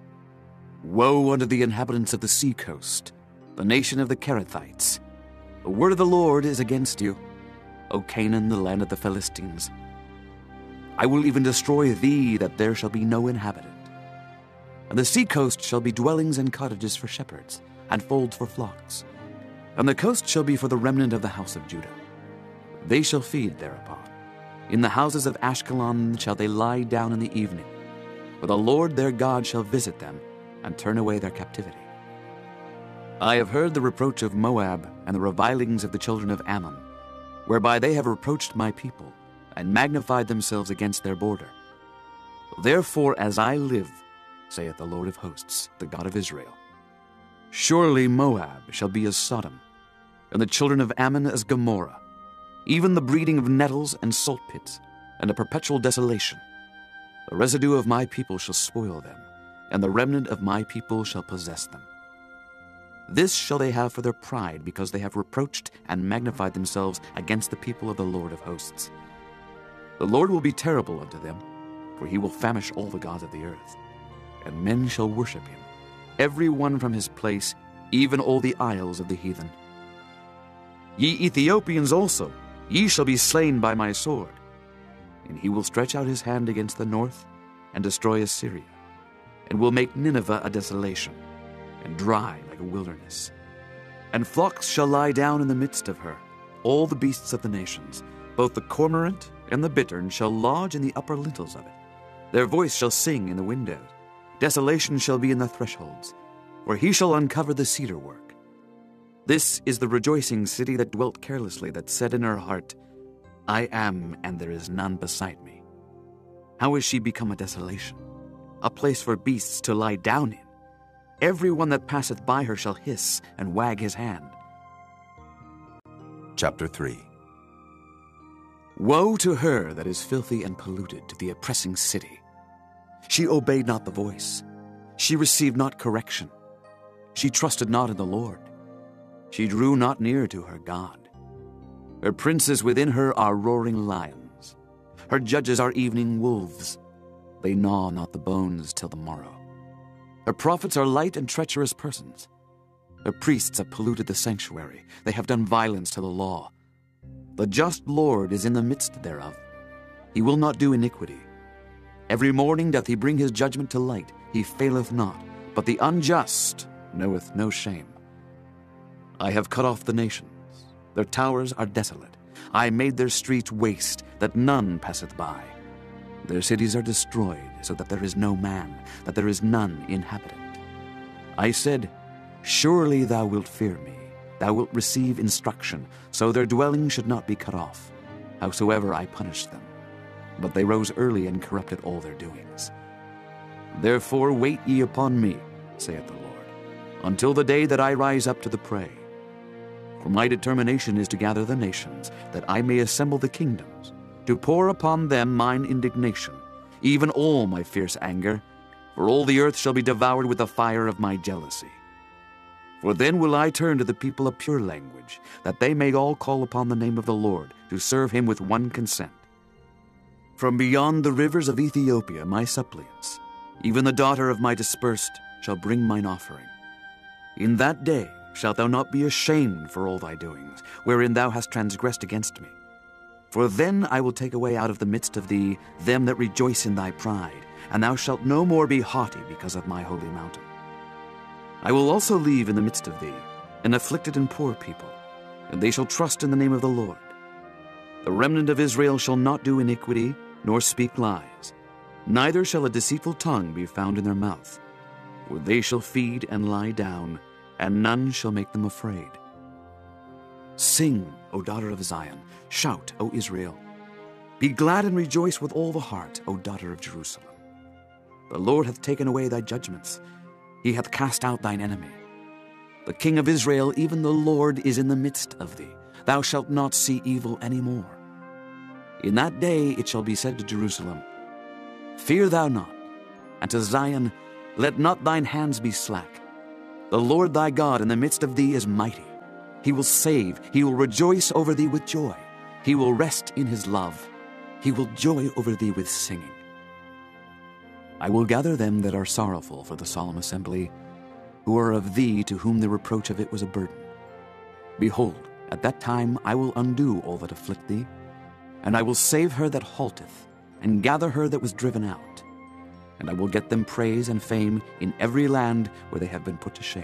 Woe unto the inhabitants of the sea coast, the nation of the Kerethites. The word of the Lord is against you, O Canaan, the land of the Philistines. I will even destroy thee, that there shall be no inhabitant. And the sea coast shall be dwellings and cottages for shepherds, and folds for flocks. And the coast shall be for the remnant of the house of Judah. They shall feed thereupon. In the houses of Ashkelon shall they lie down in the evening. For the Lord their God shall visit them, and turn away their captivity. I have heard the reproach of Moab, and the revilings of the children of Ammon, whereby they have reproached my people, and magnified themselves against their border. Therefore, as I live, saith the Lord of hosts, the God of Israel, surely Moab shall be as Sodom, and the children of Ammon as Gomorrah, even the breeding of nettles and salt pits, and a perpetual desolation. The residue of my people shall spoil them, and the remnant of my people shall possess them. This shall they have for their pride, because they have reproached and magnified themselves against the people of the Lord of hosts. The Lord will be terrible unto them, for he will famish all the gods of the earth, and men shall worship him, every one from his place, even all the isles of the heathen. Ye Ethiopians also, ye shall be slain by my sword. And he will stretch out his hand against the north, and destroy Assyria, and will make Nineveh a desolation, and dry like a wilderness. And flocks shall lie down in the midst of her, all the beasts of the nations, both the cormorant and the bittern shall lodge in the upper lintels of it. Their voice shall sing in the windows. Desolation shall be in the thresholds, for he shall uncover the cedar work. This is the rejoicing city that dwelt carelessly, that said in her heart, I am, and there is none beside me. How is she become a desolation, a place for beasts to lie down in? Every one that passeth by her shall hiss and wag his hand. Chapter 3. Woe to her that is filthy and polluted, to the oppressing city. She obeyed not the voice. She received not correction. She trusted not in the Lord. She drew not near to her God. Her princes within her are roaring lions. Her judges are evening wolves. They gnaw not the bones till the morrow. Her prophets are light and treacherous persons. Her priests have polluted the sanctuary. They have done violence to the law. The just Lord is in the midst thereof. He will not do iniquity. Every morning doth he bring his judgment to light. He faileth not, but the unjust knoweth no shame. I have cut off the nations. Their towers are desolate. I made their streets waste, that none passeth by. Their cities are destroyed, so that there is no man, that there is none inhabitant. I said, surely thou wilt fear me. Thou wilt receive instruction, so their dwelling should not be cut off, howsoever I punished them. But they rose early and corrupted all their doings. Therefore wait ye upon me, saith the Lord, until the day that I rise up to the prey. For my determination is to gather the nations, that I may assemble the kingdoms, to pour upon them mine indignation, even all my fierce anger, for all the earth shall be devoured with the fire of my jealousy. For then will I turn to the people a pure language, that they may all call upon the name of the Lord, to serve him with one consent. From beyond the rivers of Ethiopia my suppliants, even the daughter of my dispersed, shall bring mine offering. In that day shalt thou not be ashamed for all thy doings, wherein thou hast transgressed against me. For then I will take away out of the midst of thee them that rejoice in thy pride, and thou shalt no more be haughty because of my holy mountain. I will also leave in the midst of thee an afflicted and poor people, and they shall trust in the name of the Lord. The remnant of Israel shall not do iniquity, nor speak lies, neither shall a deceitful tongue be found in their mouth. For they shall feed and lie down, and none shall make them afraid. Sing, O daughter of Zion, shout, O Israel. Be glad and rejoice with all the heart, O daughter of Jerusalem. The Lord hath taken away thy judgments. He hath cast out thine enemy. The King of Israel, even the Lord, is in the midst of thee. Thou shalt not see evil any more. In that day it shall be said to Jerusalem, Fear thou not, and to Zion, Let not thine hands be slack. The Lord thy God in the midst of thee is mighty. He will save, he will rejoice over thee with joy. He will rest in his love. He will joy over thee with singing. I will gather them that are sorrowful for the solemn assembly, who are of thee, to whom the reproach of it was a burden. Behold, at that time I will undo all that afflict thee, and I will save her that halteth, and gather her that was driven out. And I will get them praise and fame in every land where they have been put to shame.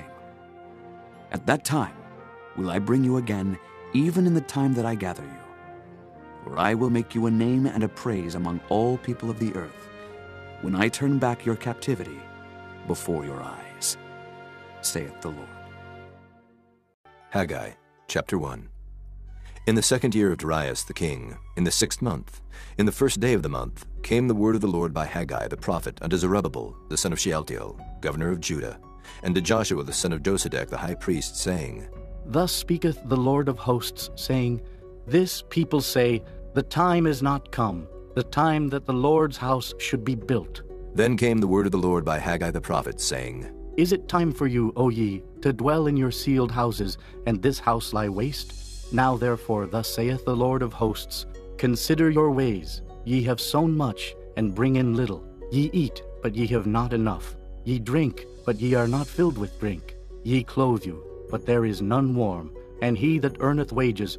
At that time will I bring you again, even in the time that I gather you. For I will make you a name and a praise among all people of the earth, when I turn back your captivity before your eyes, saith the Lord. Haggai, chapter 1. In the 2nd year of Darius the king, in the 6th month, in the 1st day of the month, came the word of the Lord by Haggai the prophet unto Zerubbabel the son of Shealtiel, governor of Judah, and to Joshua the son of Josedech the high priest, saying, Thus speaketh the Lord of hosts, saying, This people say, The time is not come, the time that the Lord's house should be built. Then came the word of the Lord by Haggai the prophet, saying, Is it time for you, O ye, to dwell in your sealed houses, and this house lie waste? Now therefore, thus saith the Lord of hosts, Consider your ways. Ye have sown much, and bring in little. Ye eat, but ye have not enough. Ye drink, but ye are not filled with drink. Ye clothe you, but there is none warm. And he that earneth wages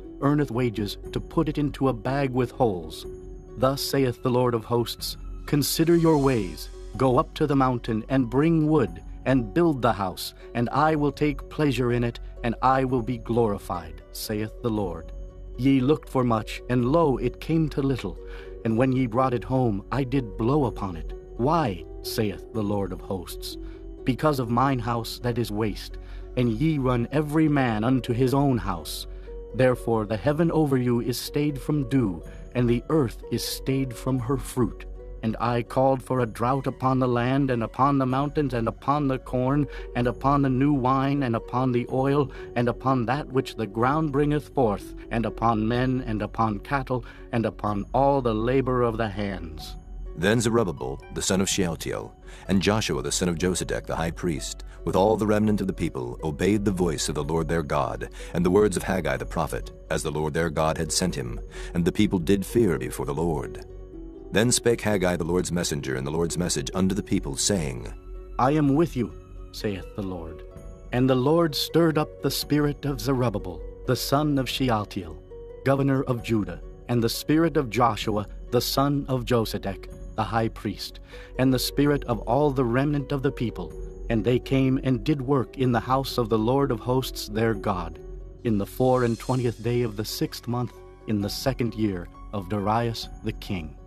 to put it into a bag with holes. Thus saith the Lord of hosts, Consider your ways. Go up to the mountain, and bring wood, and build the house, and I will take pleasure in it, and I will be glorified, saith the Lord. Ye looked for much, and lo, it came to little. And when ye brought it home, I did blow upon it. Why, saith the Lord of hosts? Because of mine house that is waste, and ye run every man unto his own house. Therefore the heaven over you is stayed from dew, and the earth is stayed from her fruit. And I called for a drought upon the land, and upon the mountains, and upon the corn, and upon the new wine, and upon the oil, and upon that which the ground bringeth forth, and upon men, and upon cattle, and upon all the labor of the hands. Then Zerubbabel the son of Shealtiel, and Joshua the son of Josedech the high priest, with all the remnant of the people, obeyed the voice of the Lord their God, and the words of Haggai the prophet, as the Lord their God had sent him, and the people did fear before the Lord. Then spake Haggai the Lord's messenger in the Lord's message unto the people, saying, I am with you, saith the Lord. And the Lord stirred up the spirit of Zerubbabel, the son of Shealtiel, governor of Judah, and the spirit of Joshua, the son of Josedech, the high priest, and the spirit of all the remnant of the people. And they came and did work in the house of the Lord of hosts their God, in the 24th day of the 6th month, in the 2nd year of Darius the king.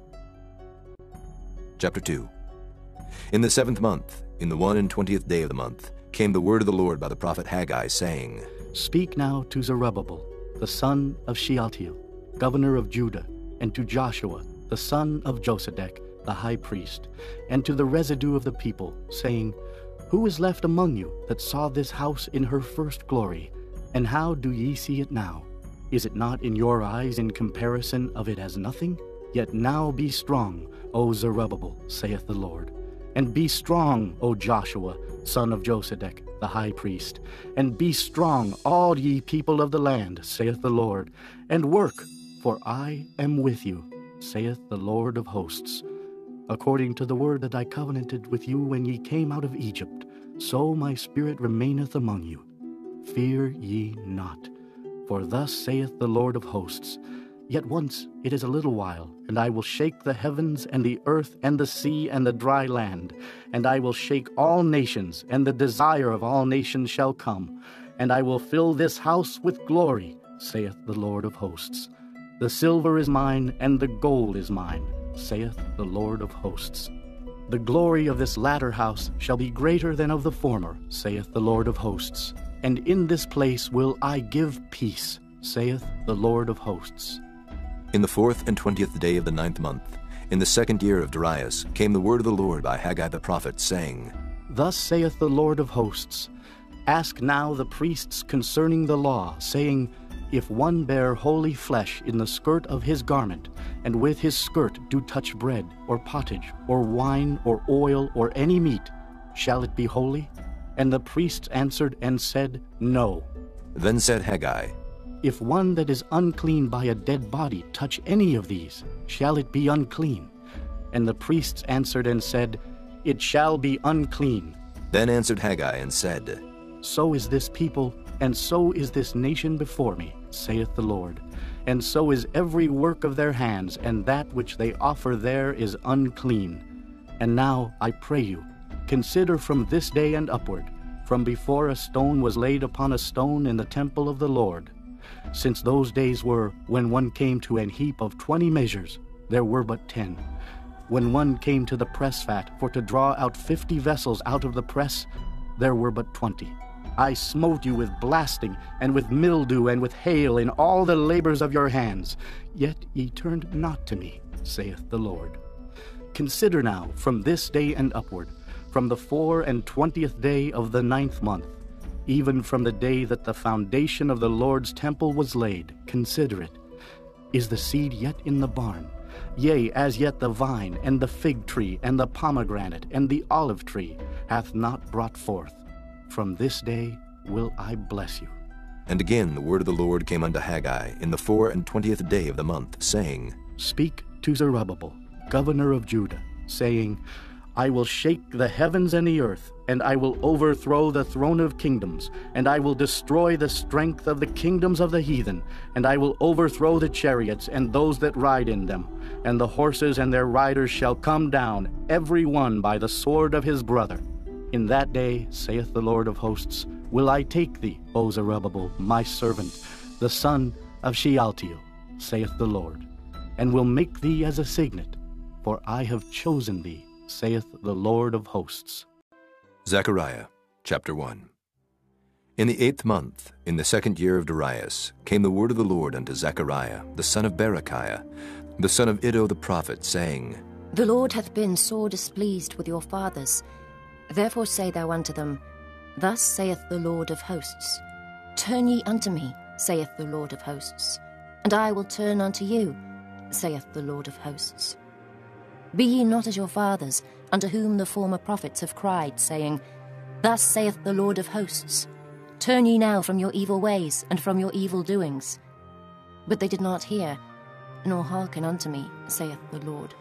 Chapter 2. In the 7th month, in the 21st day of the month, came the word of the Lord by the prophet Haggai, saying, Speak now to Zerubbabel, the son of Shealtiel, governor of Judah, and to Joshua, the son of Josedech, the high priest, and to the residue of the people, saying, Who is left among you that saw this house in her first glory? And how do ye see it now? Is it not in your eyes in comparison of it as nothing? Yet now be strong, O Zerubbabel, saith the Lord. And be strong, O Joshua, son of Josedech, the high priest. And be strong, all ye people of the land, saith the Lord. And work, for I am with you, saith the Lord of hosts. According to the word that I covenanted with you when ye came out of Egypt, so my spirit remaineth among you. Fear ye not. For thus saith the Lord of hosts, Yet once it is a little while, and I will shake the heavens and the earth and the sea and the dry land, and I will shake all nations, and the desire of all nations shall come, and I will fill this house with glory, saith the Lord of hosts. The silver is mine, and the gold is mine, saith the Lord of hosts. The glory of this latter house shall be greater than of the former, saith the Lord of hosts. And in this place will I give peace, saith the Lord of hosts. In the 4th and 20th day of the 9th month, in the 2nd year of Darius, came the word of the Lord by Haggai the prophet, saying, Thus saith the Lord of hosts, Ask now the priests concerning the law, saying, If one bear holy flesh in the skirt of his garment, and with his skirt do touch bread, or pottage, or wine, or oil, or any meat, shall it be holy? And the priests answered and said, No. Then said Haggai, If one that is unclean by a dead body touch any of these, shall it be unclean? And the priests answered and said, It shall be unclean. Then answered Haggai and said, So is this people, and so is this nation before me, saith the Lord. And so is every work of their hands, and that which they offer there is unclean. And now, I pray you, consider from this day and upward, from before a stone was laid upon a stone in the temple of the Lord. Since those days were, when one came to an heap of 20 measures, there were but 10. When one came to the press vat for to draw out 50 vessels out of the press, there were but 20. I smote you with blasting, and with mildew, and with hail in all the labors of your hands. Yet ye turned not to me, saith the Lord. Consider now, from this day and upward, from the 24th day of the 9th month, even from the day that the foundation of the Lord's temple was laid, consider it. Is the seed yet in the barn? Yea, as yet the vine, and the fig tree, and the pomegranate, and the olive tree hath not brought forth. From this day will I bless you. And again the word of the Lord came unto Haggai in the 24th day of the month, saying, Speak to Zerubbabel, governor of Judah, saying, I will shake the heavens and the earth, and I will overthrow the throne of kingdoms, and I will destroy the strength of the kingdoms of the heathen, and I will overthrow the chariots and those that ride in them, and the horses and their riders shall come down, every one by the sword of his brother. In that day, saith the Lord of hosts, will I take thee, O Zerubbabel, my servant, the son of Shealtiel, saith the Lord, and will make thee as a signet, for I have chosen thee, saith the Lord of hosts. Zechariah chapter 1. In the 8th month, in the 2nd year of Darius, came the word of the Lord unto Zechariah, the son of Berechiah, the son of Iddo the prophet, saying, The Lord hath been sore displeased with your fathers. Therefore say thou unto them, Thus saith the Lord of hosts, Turn ye unto me, saith the Lord of hosts, and I will turn unto you, saith the Lord of hosts. Be ye not as your fathers, unto whom the former prophets have cried, saying, Thus saith the Lord of hosts, Turn ye now from your evil ways and from your evil doings. But they did not hear, nor hearken unto me, saith the Lord.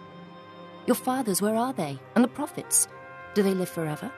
Your fathers, where are they? And the prophets, do they live forever?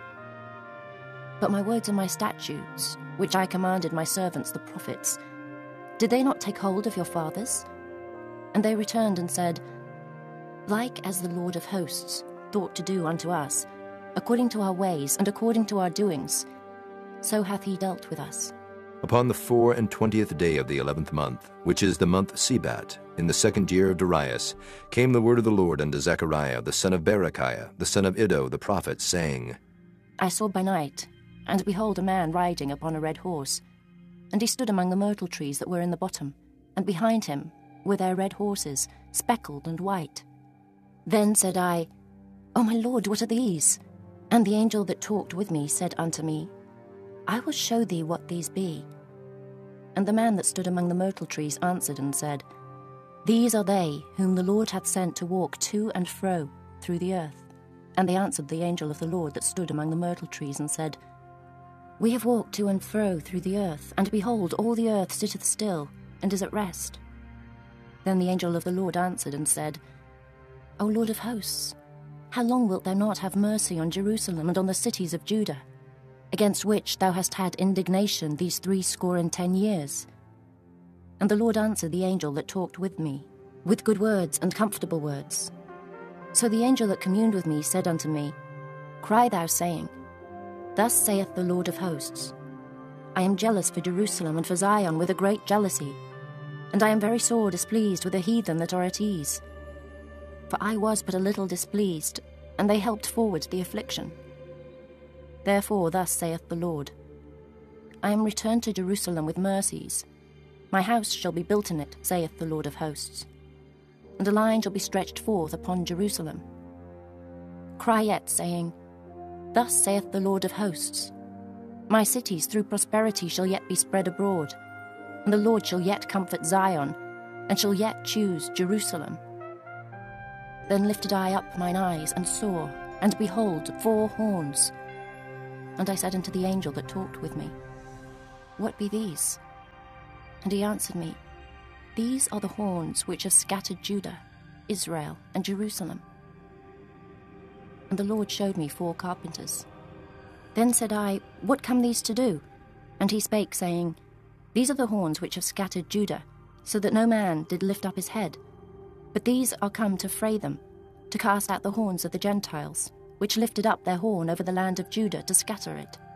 But my words and my statutes, which I commanded my servants the prophets, did they not take hold of your fathers? And they returned and said, Like as the Lord of hosts thought to do unto us, according to our ways and according to our doings, so hath he dealt with us. Upon the 24th day of the 11th month, which is the month Sebat, in the 2nd year of Darius, came the word of the Lord unto Zechariah, the son of Berechiah, the son of Iddo the prophet, saying, I saw by night, and behold a man riding upon a red horse, and he stood among the myrtle trees that were in the bottom, and behind him were their red horses, speckled and white. Then said I, O my Lord, what are these? And the angel that talked with me said unto me, I will show thee what these be. And the man that stood among the myrtle trees answered and said, These are they whom the Lord hath sent to walk to and fro through the earth. And they answered the angel of the Lord that stood among the myrtle trees and said, We have walked to and fro through the earth, and behold, all the earth sitteth still, and is at rest. Then the angel of the Lord answered and said, O Lord of hosts, how long wilt thou not have mercy on Jerusalem and on the cities of Judah, against which thou hast had indignation these 70 years? And the Lord answered the angel that talked with me, with good words and comfortable words. So the angel that communed with me said unto me, Cry thou, saying, Thus saith the Lord of hosts, I am jealous for Jerusalem and for Zion with a great jealousy, and I am very sore displeased with the heathen that are at ease. For I was but a little displeased, and they helped forward the affliction. Therefore thus saith the Lord, I am returned to Jerusalem with mercies, My house shall be built in it, saith the Lord of hosts, and a line shall be stretched forth upon Jerusalem. Cry yet, saying, Thus saith the Lord of hosts, My cities through prosperity shall yet be spread abroad, and the Lord shall yet comfort Zion, and shall yet choose Jerusalem. Then lifted I up mine eyes, and saw, and behold, 4 horns. And I said unto the angel that talked with me, What be these? And he answered me, These are the horns which have scattered Judah, Israel, and Jerusalem. And the Lord showed me 4 carpenters. Then said I, What come these to do? And he spake, saying, These are the horns which have scattered Judah, so that no man did lift up his head. But these are come to fray them, to cast out the horns of the Gentiles, which lifted up their horn over the land of Judah to scatter it.